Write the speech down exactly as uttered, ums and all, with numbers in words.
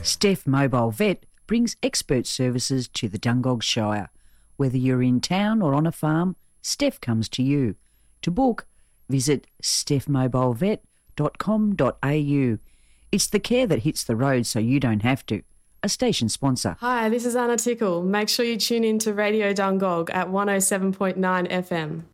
Steph Mobile Vet brings expert services to the Dungog Shire. Whether you're in town or on a farm, Steph comes to you. To book, visit steph mobile vet dot com dot a u. It's the care that hits the road so you don't have to. A station sponsor. Hi, this is Anna Tickle. Make sure you tune in to Radio Dungog at one oh seven point nine F M.